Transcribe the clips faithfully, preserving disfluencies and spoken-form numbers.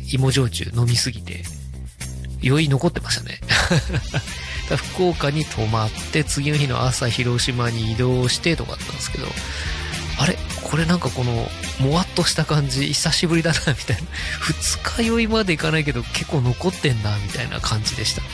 芋焼酎飲みすぎて、酔い残ってましたね。福岡に泊まって、次の日の朝広島に移動してとかだったんですけど、あれこれなんかこの、もわっとした感じ、久しぶりだな、みたいな。二日酔いまでいかないけど、結構残ってんな、みたいな感じでしたね。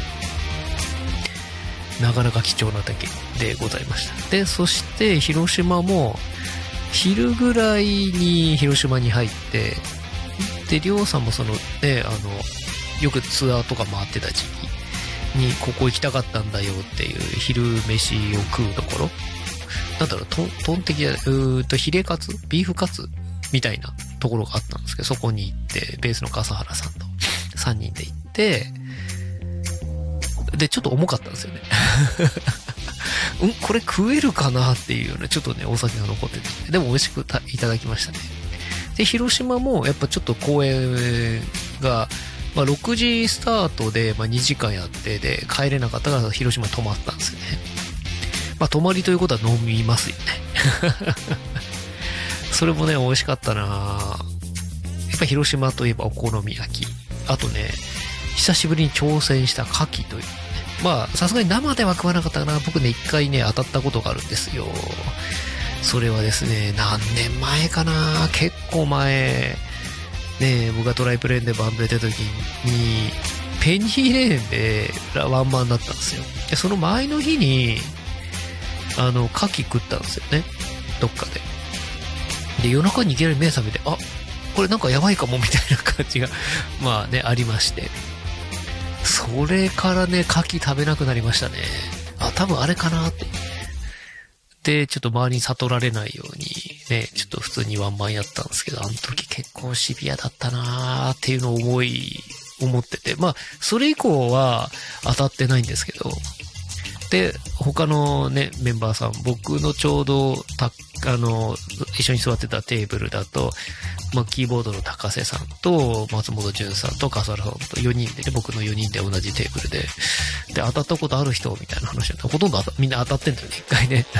なかなか貴重な時でございました。で、そして広島も、昼ぐらいに広島に入って、で、りょうさんもそのね、あの、よくツアーとか回ってた時期に、ここ行きたかったんだよっていう昼飯を食うところ、なんだろう、トン、トン的な、うーんと、ヒレカツビーフカツみたいなところがあったんですけど、そこに行って、ベースの笠原さんとさんにんで行って、で、ちょっと重かったんですよね。うん、これ食えるかなっていうような、ちょっとね、お酒が残ってて、でも美味しくいただきましたね。で、広島もやっぱちょっと公演が、まあ、ろくじスタートで、まあ、にじかんやって、で、帰れなかったから広島に泊まったんですよね。まあ、泊まりということは飲みますよね。それもね、美味しかったな。やっぱ広島といえばお好み焼き。あとね、久しぶりに挑戦した牡蠣という、ね。まあ、さすがに生では食わなかったかな。僕ね、一回ね、当たったことがあるんですよ。それはですね、何年前かな。結構前。ね、僕がトライプレーンでバンドやってた時に、ペニーレーンでワンマンだったんですよ。で、その前の日に、あの、牡蠣食ったんですよね。どっかで。で、夜中にいきなり目覚めて、あ、これなんかやばいかもみたいな感じが、まあね、ありまして。それからね、牡蠣食べなくなりましたね。あ、多分あれかなって。で、ちょっと周りに悟られないように、ね、ちょっと普通にワンマンやったんですけど、あの時結構シビアだったなーっていうのを思い、思ってて。まあ、それ以降は当たってないんですけど、で、他のね、メンバーさん、僕のちょうど、た、あの、一緒に座ってたテーブルだと、まあ、キーボードの高瀬さんと、松本潤さんと笠原さんとよにんでね、僕のよにんで同じテーブルで、で、当たったことある人みたいな話だった。ほとんどみんな当たってんだよね、一回ね。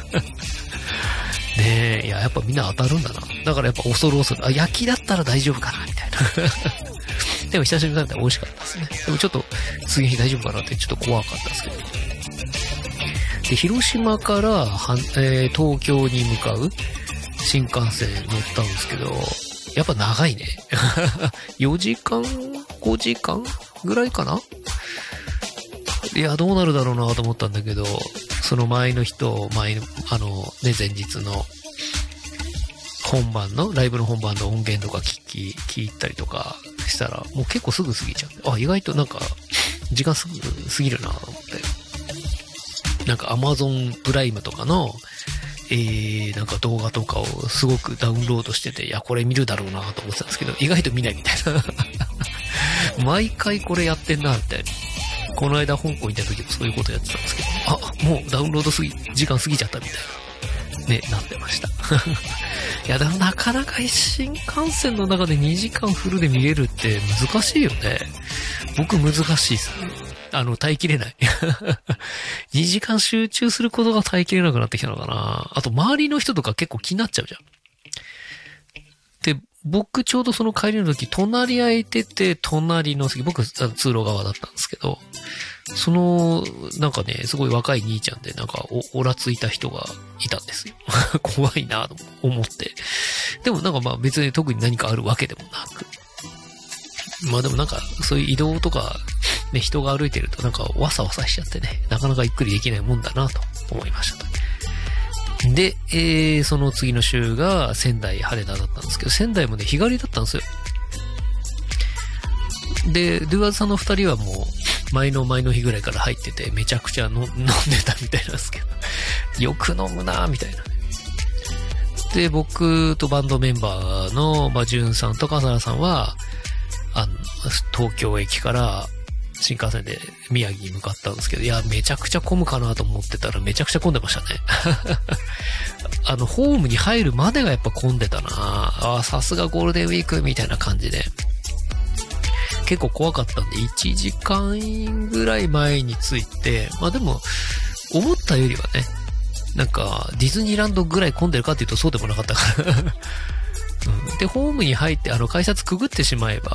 ねえ、いや、やっぱみんな当たるんだな。だからやっぱ恐る恐る、あ、焼きだったら大丈夫かな、みたいな。でも久しぶりに食べたら美味しかったですね。でもちょっと、次の日大丈夫かなってちょっと怖かったですけど。で、広島からは、えー、東京に向かう新幹線乗ったんですけど、やっぱ長いね。よじかん ?ご 時間ぐらいかな。いや、どうなるだろうなと思ったんだけど、その前の日と、前の、あの、ね、前日の、本番の、ライブの本番の音源とか聞き、聞いたりとかしたら、もう結構すぐ過ぎちゃって、あ、意外となんか、時間すぐ過ぎるなと思って。なんか Amazon プライムとかの、えー、なんか動画とかをすごくダウンロードしてて、いや、これ見るだろうなと思ってたんですけど、意外と見ないみたいな。毎回これやってんな、みたいな。この間香港行った時もそういうことやってたんですけど、あ、もうダウンロードすぎ、時間過ぎちゃったみたいな。ね、なってました。いや、でもなかなか新幹線の中でにじかんフルで見れるって難しいよね。僕難しいですね。あの、耐えきれない。にじかん集中することが耐えきれなくなってきたのかな。あと、周りの人とか結構気になっちゃうじゃん。で、僕ちょうどその帰りの時、隣空いてて、隣の席、僕通路側だったんですけど、その、なんかね、すごい若い兄ちゃんで、なんかお、おらついた人がいたんですよ。怖いなと思って。でもなんかまあ別に特に何かあるわけでもなく。まあでもなんか、そういう移動とか、ね、人が歩いてるとなんかわさわさしちゃってね、なかなかゆっくりできないもんだなと思いましたと。で、えー、その次の週が仙台羽田だったんですけど、仙台もね、日帰りだったんですよ。で、ドゥアーズさんの二人はもう、前の前の日ぐらいから入ってて、めちゃくちゃの飲んでたみたいなんですけど、よく飲むなぁ、みたいな。で、僕とバンドメンバーの、まあ、ジュンさんと笠原さんは、あの、東京駅から新幹線で宮城に向かったんですけど、いや、めちゃくちゃ混むかなと思ってたらめちゃくちゃ混んでましたね。あの、ホームに入るまでがやっぱ混んでたなああ、さすがゴールデンウィークみたいな感じで。結構怖かったんで、いちじかんぐらい前に着いて、まあでも、思ったよりはね、なんか、ディズニーランドぐらい混んでるかっていうとそうでもなかったから。うん、で、ホームに入って、あの、改札くぐってしまえば、